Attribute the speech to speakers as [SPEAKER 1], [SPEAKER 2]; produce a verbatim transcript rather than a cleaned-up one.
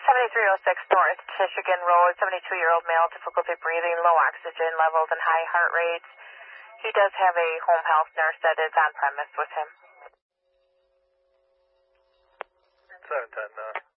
[SPEAKER 1] seventy-three oh six North Michigan Road, seventy-two-year-old male, difficulty breathing, low oxygen levels, and high heart rates. He does have a home health nurse that is on premise with him.
[SPEAKER 2] seven ten, uh,